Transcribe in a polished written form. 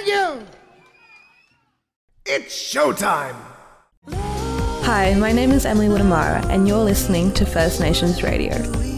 you! It's showtime! Hi, my name is Emily Woodamara, and you're listening to First Nations Radio.